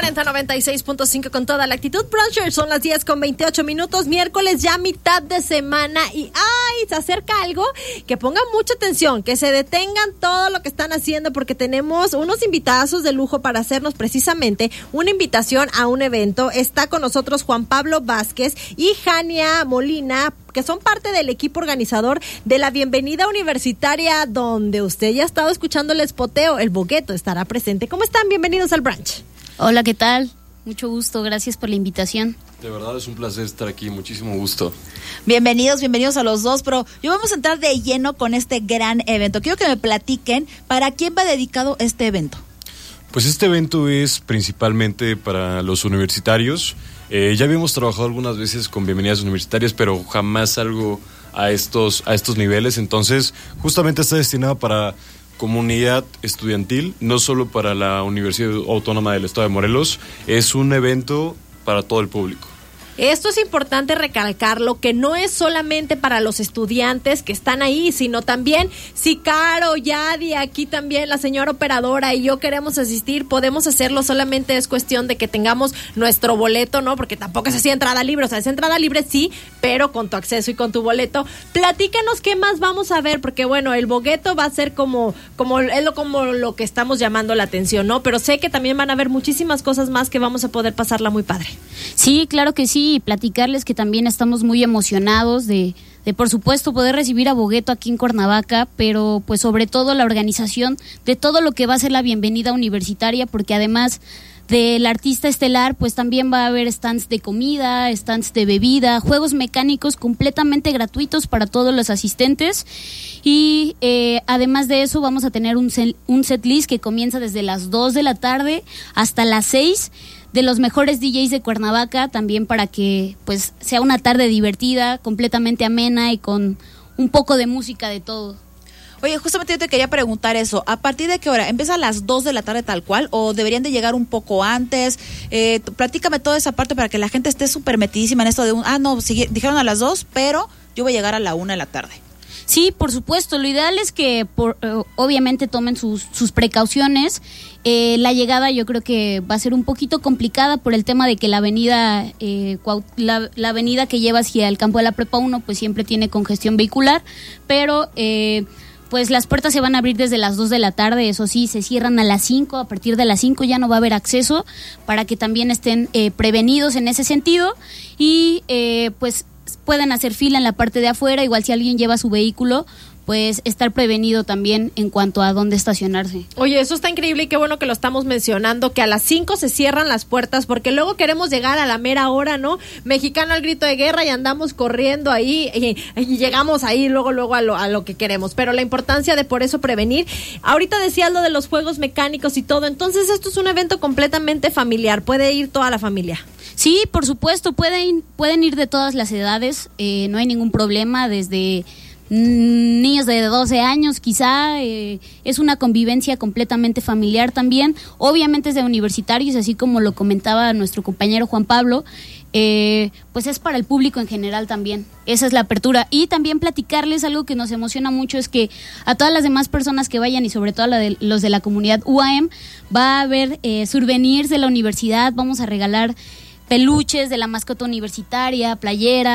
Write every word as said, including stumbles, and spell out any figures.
cuarenta noventa y seis punto cinco con toda la actitud. Bruncher, son las diez con veintiocho minutos, miércoles ya mitad de semana y ¡ay! Se acerca algo que pongan mucha atención, que se detengan todo lo que están haciendo porque tenemos unos invitazos de lujo para hacernos precisamente una invitación a un evento. Está con nosotros Juan Pablo Vázquez y Jania Molina, que son parte del equipo organizador de la Bienvenida Universitaria, donde usted ya ha estado escuchando el espoteo. El Bogueto estará presente. ¿Cómo están? Bienvenidos al brunch. Hola, ¿qué tal? Mucho gusto, gracias por la invitación. De verdad es un placer estar aquí, muchísimo gusto. Bienvenidos, bienvenidos a los dos, pero yo vamos a entrar de lleno con este gran evento. Quiero que me platiquen para quién va dedicado este evento. Pues este evento es principalmente para los universitarios. Eh, ya habíamos trabajado algunas veces con bienvenidas universitarias, pero jamás algo a estos, a estos niveles. Entonces, justamente está destinado para comunidad estudiantil, no solo para la Universidad Autónoma del Estado de Morelos. Es un evento para todo el público. Esto es importante recalcarlo, que no es solamente para los estudiantes que están ahí, sino también si Caro, Yadi, aquí también la señora operadora y yo queremos asistir, podemos hacerlo. Solamente es cuestión de que tengamos nuestro boleto, ¿no? Porque tampoco es así entrada libre, o sea, es entrada libre sí, pero con tu acceso y con tu boleto. Platícanos qué más vamos a ver, porque bueno, el Bogueto va a ser como, como, es lo, como lo que estamos llamando la atención, ¿no? Pero sé que también van a haber muchísimas cosas más que vamos a poder pasarla muy padre. Sí, claro que sí. Y platicarles que también estamos muy emocionados de, de por supuesto poder recibir a Bogueto aquí en Cuernavaca, pero pues sobre todo la organización de todo lo que va a ser la Bienvenida Universitaria, porque además del artista estelar pues también va a haber stands de comida, stands de bebida, juegos mecánicos completamente gratuitos para todos los asistentes y eh, además de eso vamos a tener un, set, un set list que comienza desde las dos de la tarde hasta las seis de los mejores D Js de Cuernavaca, también para que pues sea una tarde divertida, completamente amena y con un poco de música de todo. Oye, justamente yo te quería preguntar eso, ¿a partir de qué hora? ¿Empieza a las dos de la tarde tal cual o deberían de llegar un poco antes? Eh, platícame toda esa parte para que la gente esté súper metidísima en esto de un, ah no, sí, dijeron a las dos, pero yo voy a llegar a la una de la tarde. Sí, por supuesto, lo ideal es que por, eh, obviamente tomen sus, sus precauciones. Eh, la llegada yo creo que va a ser un poquito complicada por el tema de que la avenida eh, la, la avenida que lleva hacia el campo de la Prepa uno pues siempre tiene congestión vehicular, pero eh, pues las puertas se van a abrir desde las dos de la tarde, eso sí, se cierran a las cinco, a partir de las cinco ya no va a haber acceso, para que también estén eh, prevenidos en ese sentido y eh, pues pueden hacer fila en la parte de afuera, igual si alguien lleva su vehículo, pues estar prevenido también en cuanto a dónde estacionarse. Oye, eso está increíble y qué bueno que lo estamos mencionando, que a las cinco se cierran las puertas, porque luego queremos llegar a la mera hora, ¿no? Mexicano al grito de guerra y andamos corriendo ahí y, y llegamos ahí luego, luego a lo, a lo que queremos. Pero la importancia de por eso prevenir. Ahorita decías lo de los juegos mecánicos y todo, entonces esto es un evento completamente familiar, puede ir toda la familia. Sí, por supuesto, pueden, pueden ir de todas las edades, eh, no hay ningún problema, desde niños de doce años quizá, eh, es una convivencia completamente familiar también, obviamente es de universitarios, así como lo comentaba nuestro compañero Juan Pablo, eh, pues es para el público en general también, esa es la apertura. Y también platicarles algo que nos emociona mucho, es que a todas las demás personas que vayan y sobre todo a la de, los de la comunidad U A M, va a haber eh, souvenirs de la universidad, vamos a regalar peluches de la mascota universitaria, playera,